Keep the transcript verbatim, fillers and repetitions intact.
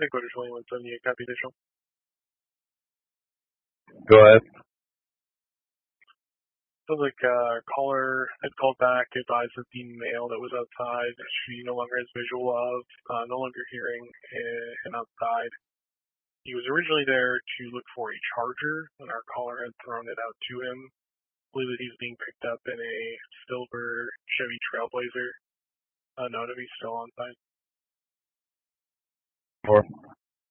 Equator twenty-one seventy-eight, copy additional. Go ahead. Sounds like uh, caller had called back, advised that the male that was outside she no longer has visual of, uh, no longer hearing, and outside. He was originally there to look for a charger, and our caller had thrown it out to him. I believe that he's being picked up in a silver Chevy Trailblazer. Uh, note if he's still on site. Four.